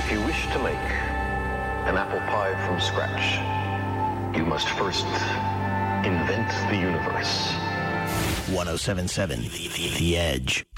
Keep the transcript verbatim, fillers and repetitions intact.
If you wish to make an apple pie from scratch, you must first invent the universe. one oh seven point seven The Edge.